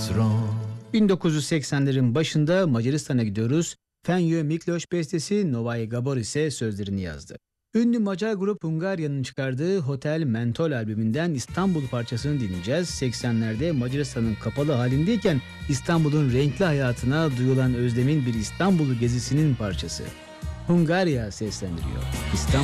1980'lerin başında Macaristan'a gidiyoruz. Fenyö Miklos bestesi Novay Gabor ise sözlerini yazdı. Ünlü Macar grup Hungarya'nın çıkardığı Hotel Mentol albümünden İstanbul parçasını dinleyeceğiz. 80'lerde Macaristan'ın kapalı halindeyken İstanbul'un renkli hayatına duyulan özlemin bir İstanbul gezisinin parçası. Hungarya seslendiriyor. İstanbul.